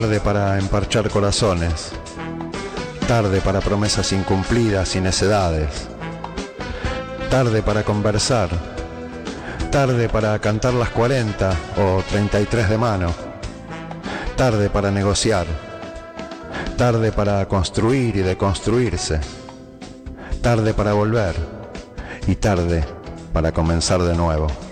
Tarde para emparchar corazones, tarde para promesas incumplidas y necedades, tarde para conversar, tarde para cantar las 40 o 33 de mano, tarde para negociar, tarde para construir y deconstruirse, tarde para volver y tarde para comenzar de nuevo.